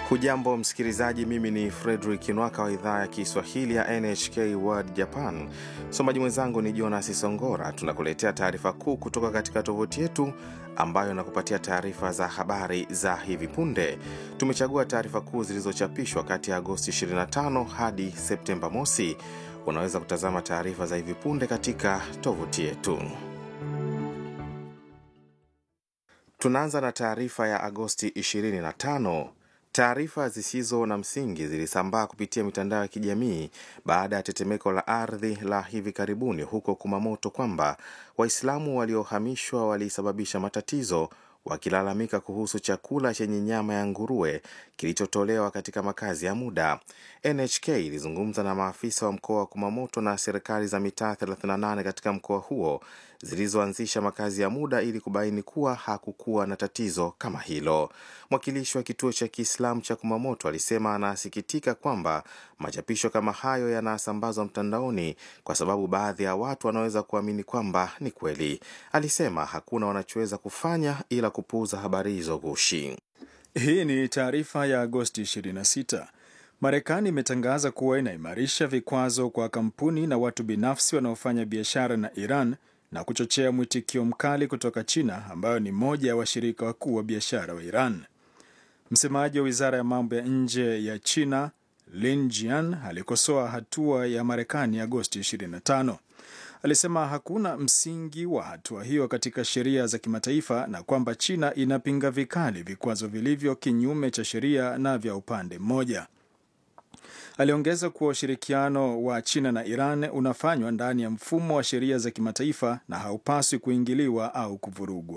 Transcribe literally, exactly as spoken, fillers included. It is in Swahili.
Hujambo msikilizaji, mimi ni Frederick Nwaka wa idhaa ya Kiswahili ya N H K World Japan. Msomaji mwenzangu ni Jonas Songora. Tunakuletea taarifa kuu kutoka katika tovuti yetu ambayo inakupatia taarifa za habari za hivi punde. Tumechagua taarifa kuu zilizochapishwa kati ya Agosti ishirini na tano hadi Septemba mosi. Unaweza kutazama taarifa za hivi punde katika tovuti yetu. Tunaanza na taarifa ya Agosti ishirini na tano. Taarifa zisizo na msingi zilisambaa kupitia mitandao ya kijamii baada ya tetemeko la ardhi la hivi karibuni huko Kumamoto kwamba Waislamu waliohamishwa walisababisha matatizo, wakilalamika kuhusu chakula chenye nyama ya nguruwe kilichotolewa katika makazi ya muda. N H K ilizungumza na maafisa wa mkoa wa Kumamoto na serikali za mitaa thelathini na nane katika mkoa huo zilizoanzisha makazi ya muda ili kubaini kuwa hakukuwa na tatizo kama hilo. Mwakilishi wa kituo cha Kiislamu cha Kumamoto alisema anasikitika kwamba machapisho kama hayo yanasambazwa mtandaoni kwa sababu baadhi ya watu wanaweza kuamini kwamba ni kweli. Alisema hakuna wanachoweza kufanya ila kupuuza habari hizo ghushi. Hii ni taarifa ya Agosti ishirini na sita. Marekani imetangaza kuwa inaimarisha vikwazo kwa kampuni na watu binafsi wanaofanya biashara na Iran na kuchochea mwitikio mkali kutoka China ambayo ni moja ya washirika wakuu wa biashara wa Iran. Msemaji wa Wizara ya Mambo ya Nje ya China, Lin Jian, alikosoa hatua ya Marekani Agosti ishirini na tano. Alisema hakuna msingi wa hatua hiyo katika sheria za kimataifa na kwamba China inapinga vikali vikwazo vilivyo kinyume cha sheria na vya upande mmoja. Aliongeza kuwa ushirikiano wa China na Iran unafanywa ndani ya mfumo wa sheria za kimataifa na haupaswi kuingiliwa au kuvurugwa.